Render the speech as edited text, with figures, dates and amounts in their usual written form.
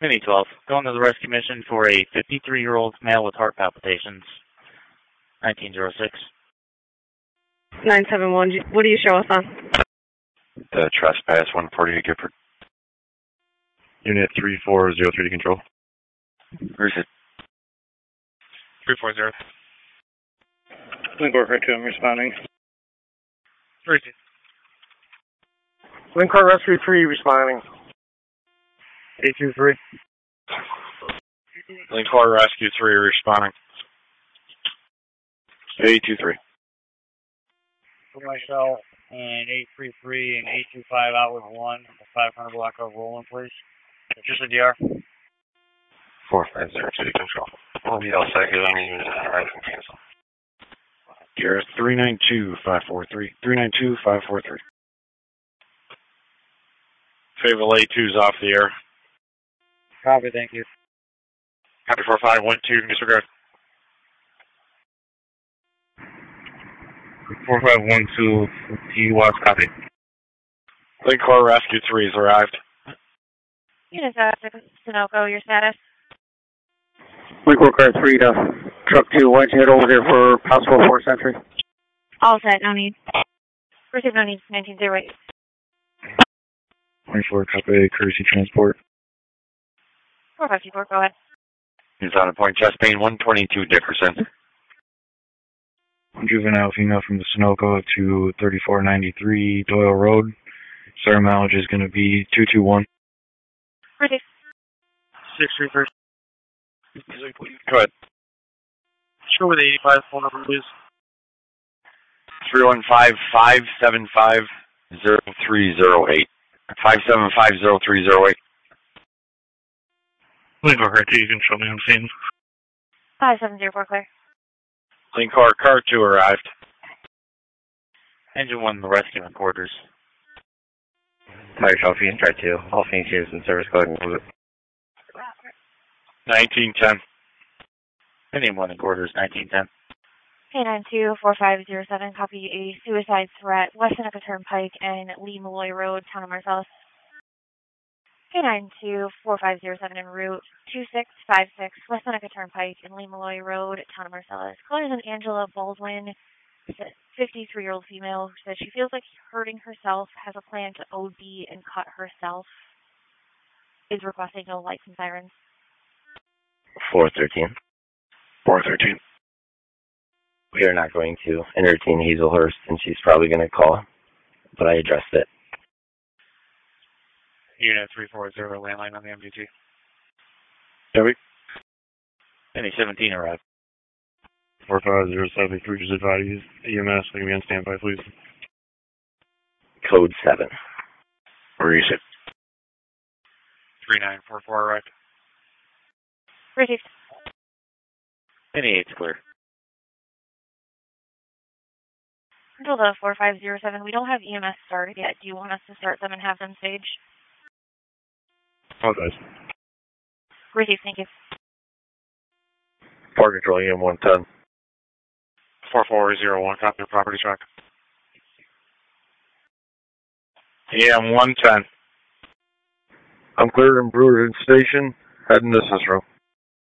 Mini 12, going to the rescue mission for a 53-year-old male with heart palpitations. 1906. 971, what do you show us on? Trespass 140 to Gifford. Unit 3403 to control. Where is it? 340. Link Worker 2, I'm responding. Where is it? Link Car Rescue 3 responding. 823. Link Car Rescue 3 responding. 823. For myself, and 833 and 825 out with 1, 500 block of rolling, please. Just a DR. 4502 to control. We'll be all set because I'm using I can cancel. Garrett 392-543. 392-543. Fayetteville A2's off the air. Copy, thank you. Copy 4512, disregard. 4512, T-Watts, copy. Link Car Rescue 3 has arrived. Unit Sunoco, your status? Link Worker 3 to Truck 2, why don't you head over here for possible 4th entry? All set, no need. Receive no need, 1908. 24, copy, courtesy transport. 4524, go ahead. He's on a point, chest pain 122 Dickerson. Juvenile female from the Sunoco to 3493 Doyle Road. Star mileage is going to be 221. Receive. 633. Go ahead. Show with 85 phone number, please. 315-575-0308. 575-0308. Link Worker 2, you can show me on scene. 5704, clear. Link Car 2 arrived. Engine 1 in the rescue quarters. Tiger Shelby, Try 2. All Phoenix units in service, go ahead and close it. 1910. Engine 1 in quarters, 1910. K924507, copy a suicide threat, West Seneca Turnpike and Lee Malloy Road, Town of Marcellus. K924507 en route 2656, West Seneca Turnpike and Lee Malloy Road, Town of Marcellus. Callers an Angela Baldwin, 53-year-old female, who says she feels like hurting herself, has a plan to OD and cut herself, is requesting no lights and sirens. 413. 413. We are not going to entertain Hazelhurst, and she's probably going to call, but I addressed it. Unit 340, landline on the MDT. Debbie? Any 17 arrived. 45073, just advise EMS, they can be on standby, please. Code 7. Where is it? 3944 arrived. Received. Any 8's clear. Control to 4507, we don't have EMS started yet. Do you want us to start them and have them stage? Apologize. Received, thank you. Park Control EM 110. 4401, copy of property track. EM 110. I'm clear in Brewerton Station, heading distance room.